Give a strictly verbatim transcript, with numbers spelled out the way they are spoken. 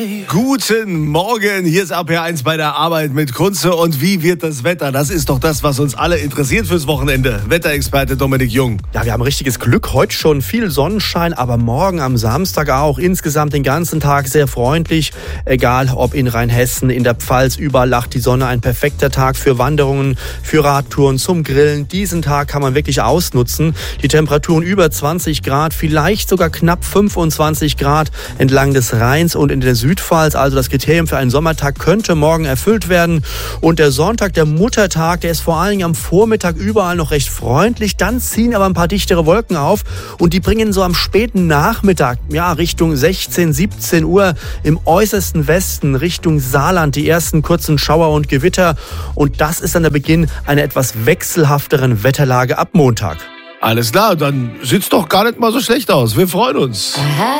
Guten Morgen, hier ist A P eins bei der Arbeit mit Kunze. Und wie wird das Wetter? Das ist doch das, was uns alle interessiert fürs Wochenende. Wetterexperte Dominik Jung. Ja, wir haben richtiges Glück. Heute schon viel Sonnenschein, aber morgen am Samstag auch. Insgesamt den ganzen Tag sehr freundlich. Egal ob in Rheinhessen, in der Pfalz, überall lacht die Sonne. Ein perfekter Tag für Wanderungen, für Radtouren, zum Grillen. Diesen Tag kann man wirklich ausnutzen. Die Temperaturen über zwanzig Grad, vielleicht sogar knapp fünfundzwanzig Grad entlang des Rheins und in der Südpfalz. Also das Kriterium für einen Sommertag könnte morgen erfüllt werden. Und der Sonntag, der Muttertag, der ist vor allen Dingen am Vormittag überall noch recht freundlich. Dann ziehen aber ein paar dichtere Wolken auf und die bringen so am späten Nachmittag, ja, Richtung sechzehn, siebzehn Uhr im äußersten Westen, Richtung Saarland, die ersten kurzen Schauer und Gewitter. Und das ist dann der Beginn einer etwas wechselhafteren Wetterlage ab Montag. Alles klar, dann sieht's doch gar nicht mal so schlecht aus. Wir freuen uns.